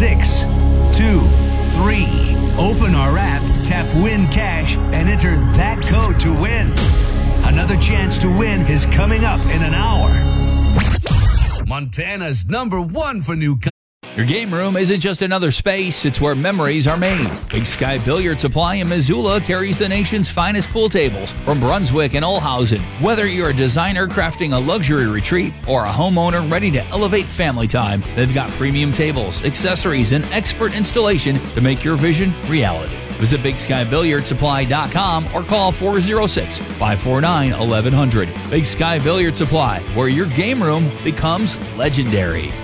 6, 2, 3. Open our app, tap Win Cash, and enter that code to win. Another chance to win is coming up in an hour. Montana's #1 for new. Your game room isn't just another space, it's where memories are made. Big Sky Billiard Supply in Missoula carries the nation's finest pool tables from Brunswick and Olhausen. Whether you're a designer crafting a luxury retreat or a homeowner ready to elevate family time, they've got premium tables, accessories, and expert installation to make your vision reality. Visit BigSkyBilliardSupply.com or call 406-549-1100. Big Sky Billiard Supply, where your game room becomes legendary.